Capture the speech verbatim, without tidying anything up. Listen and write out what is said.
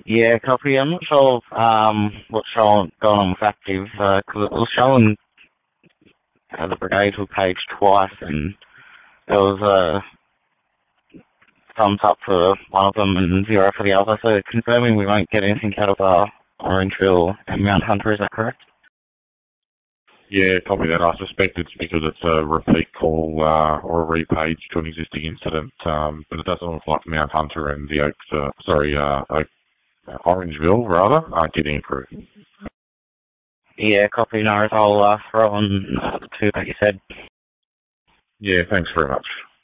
Yeah, copy. I'm not sure um, what's showing, going on with Active, because it was showing uh, the brigade were paged twice, and there was a thumbs up for one of them and zero for the other, so confirming we won't get anything out of uh, Orangeville and Mount Hunter, is that correct? Yeah, copy that. I suspect it's because it's a repeat call uh, or a repage to an existing incident, um, but it doesn't look like Mount Hunter and the Oaks, uh, sorry, uh, Oak, uh, Orangeville, rather, aren't getting approved. Yeah, copy. No, I'll uh, throw on the two that you said. Yeah, thanks very much.